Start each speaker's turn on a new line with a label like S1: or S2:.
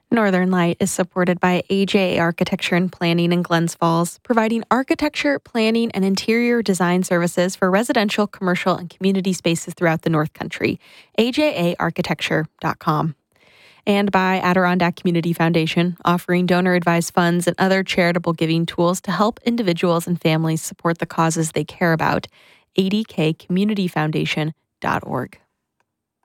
S1: Northern Light is supported by AJA Architecture and Planning in Glens Falls, providing architecture, planning, and interior design services for residential, commercial, and community spaces throughout the North Country. AJAarchitecture.com. And by Adirondack Community Foundation, offering donor-advised funds and other charitable giving tools to help individuals and families support the causes they care about. adkcommunityfoundation.org.